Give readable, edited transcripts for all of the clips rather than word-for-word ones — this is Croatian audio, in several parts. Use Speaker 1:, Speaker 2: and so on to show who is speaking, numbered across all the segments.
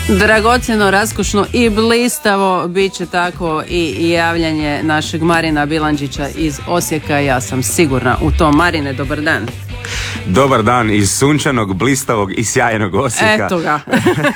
Speaker 1: Dragocjeno, raskošno i blistavo bit će tako i javljanje našeg Marina Bilandžića iz Osijeka. Ja sam sigurna u to. Marine, dobar dan.
Speaker 2: Dobar dan iz sunčanog, blistavog i sjajnog Osijeka.
Speaker 1: Eto ga.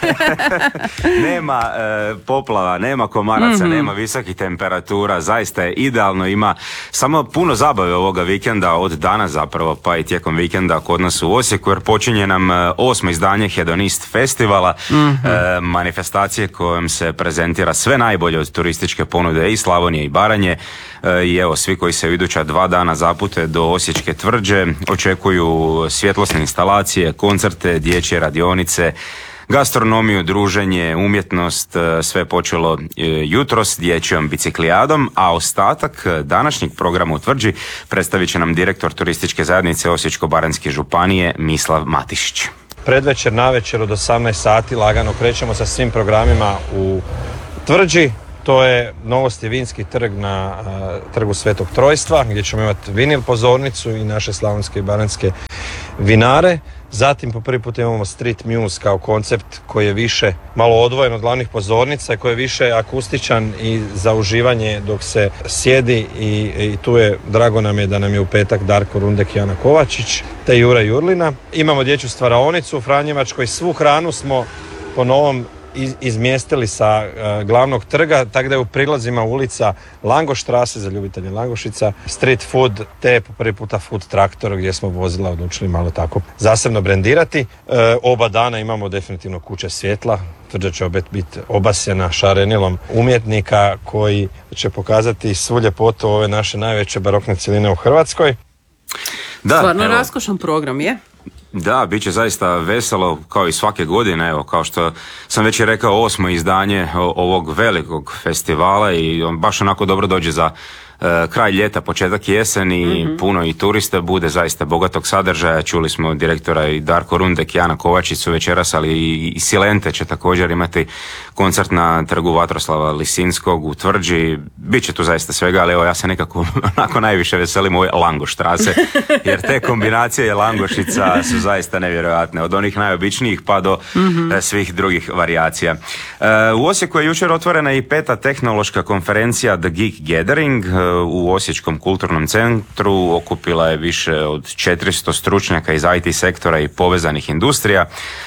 Speaker 2: Nema poplava, nema komaraca, nema visokih temperatura, zaista je idealno, ima samo puno zabave ovoga vikenda, od danas zapravo pa i tijekom vikenda kod nas u Osijeku, jer počinje nam 8. izdanje Hedonist festivala, manifestacije kojom se prezentira sve najbolje od turističke ponude i Slavonije i Baranje. I evo, svi koji se u iduća 2 dana zapute do Osječke tvrđe očekuju svjetlosne instalacije, koncerte, dječje radionice, gastronomiju, druženje, umjetnost. Sve je počelo jutros dječjom biciklijadom, a ostatak današnjeg programa u tvrđi predstavit će nam direktor turističke zajednice Osječko-baranjske županije Mislav Matišić.
Speaker 3: Predvečer, navečer od 18 sati lagano krećemo sa svim programima u tvrđi. To je Novost je vinski trg na trgu Svetog Trojstva, gdje ćemo imati vinil pozornicu i naše slavonske i baranjske vinare. Zatim po prvi put imamo Street Muse kao koncept koji je više malo odvojen od glavnih pozornica, koji je više akustičan i za uživanje dok se sjedi i tu je, drago nam je da nam je u petak Darko Rundek i Ana Kovačić te Jura Jurlina. Imamo dječju stvaraonicu u Franjevačkoj, svu hranu smo po novom izmjestili sa glavnog trga, tako da je u prilazima ulica Langoštrase za ljubitelje langošica, street food te po prvi puta food traktor gdje smo vozila odlučili malo tako zasebno brendirati. Oba dana imamo definitivno kuće svjetla, tvrđa će opet biti obasjena šarenilom umjetnika koji će pokazati svu ljepotu ove naše najveće barokne cjeline u Hrvatskoj.
Speaker 1: Da, stvarno raskošan program je.
Speaker 2: Da, bit će zaista veselo kao i svake godine, evo, kao što sam već rekao, 8. izdanje ovog velikog festivala i on baš onako dobro dođe za kraj ljeta, početak jeseni, puno i turista, bude zaista bogatog sadržaja. Čuli smo direktora i Darko Rundek i Ana Kovačić su večeras, ali i Silente će također imati koncert na trgu Vatroslava Lisinskog u tvrđi. Biće tu zaista svega, ali evo, ja se nekako onako najviše veselim ove Langoštrase, jer te kombinacije langošica su zaista nevjerojatne, od onih najobičnijih pa do svih drugih varijacija. U Osijeku je jučer otvorena i 5. tehnološka konferencija The Geek Gathering. U Osječkom kulturnom centru okupila je više od 400 stručnjaka iz IT sektora i povezanih industrija,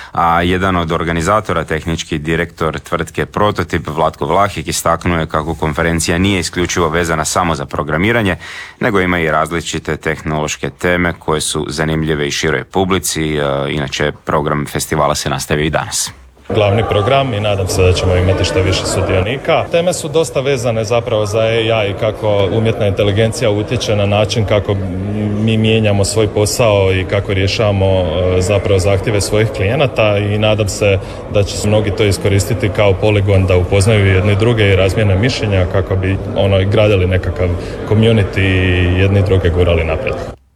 Speaker 2: a jedan od organizatora, tehnički direktor tvrtke Prototip, Vlatko Vlahik, istaknuo je kako konferencija nije isključivo vezana samo za programiranje, nego ima i različite tehnološke teme koje su zanimljive i široj publici. Inače, program festivala se nastavio i danas.
Speaker 4: Glavni program i nadam se da ćemo imati što više sudionika. Teme su dosta vezane zapravo za AI i kako umjetna inteligencija utječe na način kako mi mijenjamo svoj posao i kako rješavamo zapravo zahtjeve svojih klijenata i nadam se da će mnogi to iskoristiti kao poligon da upoznaju jedni druge i razmjene mišljenja kako bi gradili nekakav community i jedni druge gurali naprijed.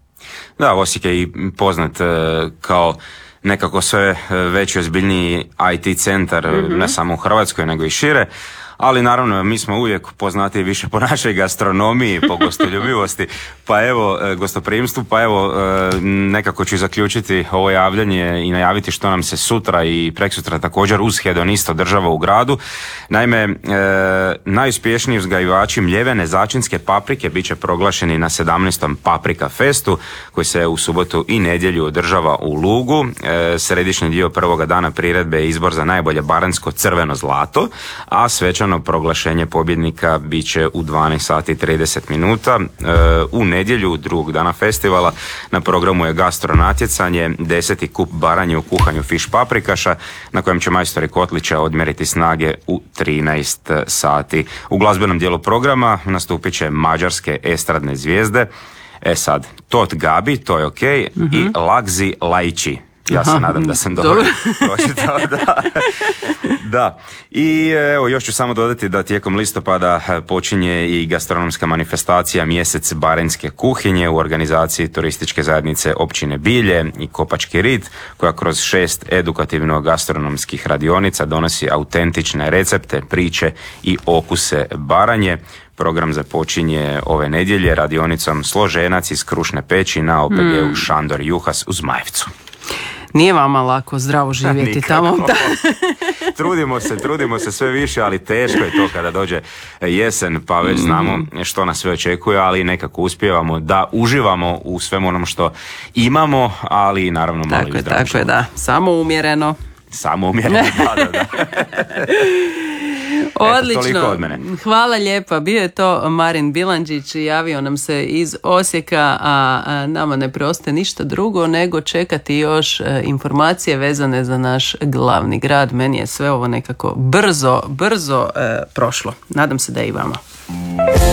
Speaker 2: Da, Osijek je i poznat kao nekako sve veći ozbiljniji IT centar, ne samo u Hrvatskoj nego i šire, ali naravno mi smo uvijek poznati više po našoj gastronomiji, po gostoljubivosti, pa evo, gostoprimstvu, pa evo, nekako ću zaključiti ovo javljanje i najaviti što nam se sutra i preksutra također uz Hedonist održava u gradu. Naime, najuspješniji uzgajivači mljevene začinske paprike bit će proglašeni na 17. Paprika Festu, koji se u subotu i nedjelju održava u Lugu. Središnji dio prvoga dana priredbe je izbor za najbolje baranjsko crveno zlato, a svečano proglašenje pobjednika bit će u 12 sati i 30 minuta. U nedjelju drugog dana festivala na programu je gastro natjecanje, 10. kup Baranje u kuhanju fiš paprikaša, na kojem će majstori Kotlića odmjeriti snage u 13 sati. U glazbenom dijelu programa nastupit će mađarske estradne zvijezde. Sad, Tot Gabi, to je okej, i Lagzi Lajči. Ja se nadam da sam dobro pročitao, da. I evo, još ću samo dodati da tijekom listopada počinje i gastronomska manifestacija Mjesec baranjske kuhinje u organizaciji turističke zajednice općine Bilje i Kopački rit, koja kroz 6 edukativno-gastronomskih radionica donosi autentične recepte, priče i okuse Baranje. Program započinje ove nedjelje radionicom Složenac iz Krušne peći na OPG-u Šandor Juhas u Zmajevcu.
Speaker 1: Nije vama lako zdravo živjeti tamo.
Speaker 2: Trudimo se sve više, ali teško je to kada dođe jesen, pa već znamo što nas sve očekuje, ali nekako uspijevamo da uživamo u svemu onom što imamo, ali naravno malo i zdravo.
Speaker 1: Tako je, da. Samo umjereno,
Speaker 2: da.
Speaker 1: Odlično, hvala lijepa. Bio je to Marin Bilandžić, javio nam se iz Osijeka, a nama ne preostaje ništa drugo nego čekati još informacije vezane za naš glavni grad. Meni je sve ovo nekako brzo prošlo. Nadam se da i vama.